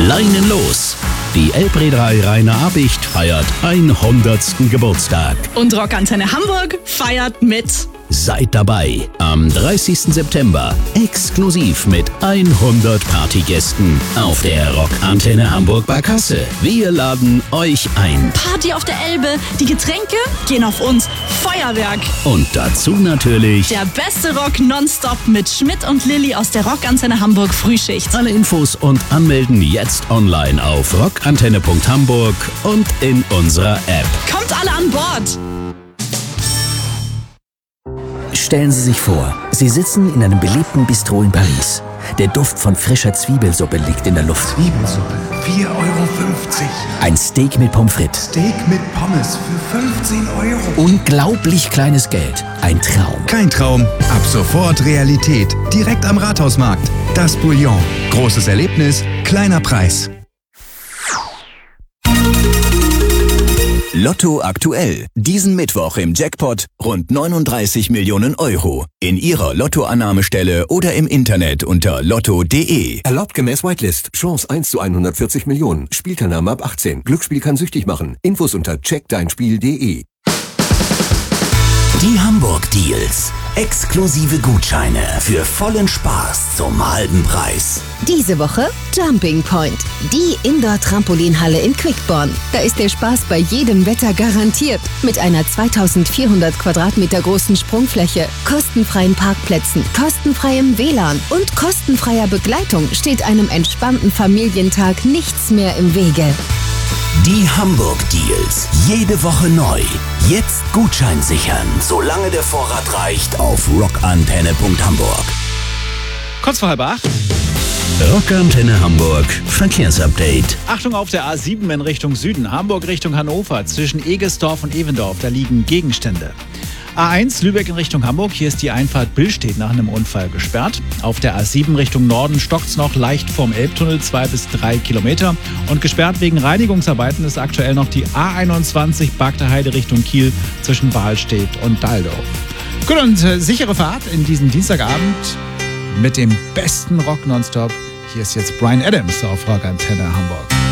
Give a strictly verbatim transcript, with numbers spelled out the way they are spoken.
Leinen los! Die Elbreederei Rainer Abicht feiert hundertsten Geburtstag. Und Rockantenne Hamburg feiert mit. Seid dabei am dreißigsten September exklusiv mit hundert Partygästen auf der Rockantenne Hamburg Barkasse. Wir laden euch ein. Party auf der Elbe, die Getränke gehen auf uns. Feuerwerk. Und dazu natürlich der beste Rock nonstop mit Schmidt und Lilly aus der Rockantenne Hamburg Frühschicht. Alle Infos und Anmelden jetzt online auf rockantenne punkt hamburg und in unserer App. Kommt alle an Bord! Stellen Sie sich vor, Sie sitzen in einem beliebten Bistro in Paris. Der Duft von frischer Zwiebelsuppe liegt in der Luft. Zwiebelsuppe, vier Euro fünfzig. Ein Steak mit Pommes frites. Steak mit Pommes für fünfzehn Euro. Unglaublich kleines Geld. Ein Traum. Kein Traum, ab sofort Realität. Direkt am Rathausmarkt. Das Bouillon. Großes Erlebnis, kleiner Preis. Lotto aktuell. Diesen Mittwoch im Jackpot rund neununddreißig Millionen Euro. In Ihrer Lottoannahmestelle oder im Internet unter lotto punkt de. Erlaubt gemäß Whitelist. Chance eins zu hundertvierzig Millionen. Spielteilnahme ab achtzehn. Glücksspiel kann süchtig machen. Infos unter check dein spiel punkt de. Die Hamburg Deals. Exklusive Gutscheine für vollen Spaß zum halben Preis. Diese Woche Jumping Point, die Indoor-Trampolinhalle in Quickborn. Da ist der Spaß bei jedem Wetter garantiert. Mit einer zweitausendvierhundert Quadratmeter großen Sprungfläche, kostenfreien Parkplätzen, kostenfreiem W L A N und kostenfreier Begleitung steht einem entspannten Familientag nichts mehr im Wege. Die Hamburg Deals. Jede Woche neu. Jetzt Gutschein sichern, solange der Vorrat reicht, auf rockantenne punkt hamburg. Kurz vor halb acht. Rockantenne Hamburg Verkehrsupdate. Achtung auf der A sieben in Richtung Süden. Hamburg Richtung Hannover. Zwischen Egesdorf und Evendorf. Da liegen Gegenstände. A eins Lübeck in Richtung Hamburg. Hier ist die Einfahrt Billstedt nach einem Unfall gesperrt. Auf der A sieben Richtung Norden stockt's noch leicht vorm Elbtunnel, zwei bis drei Kilometer. Und gesperrt wegen Reinigungsarbeiten ist aktuell noch die A einundzwanzig Bagde Heide Richtung Kiel zwischen Wahlstedt und Daldorf. Gut, und äh, sichere Fahrt in diesen Dienstagabend mit dem besten Rock nonstop. Hier ist jetzt Bryan Adams auf Rockantenne Hamburg.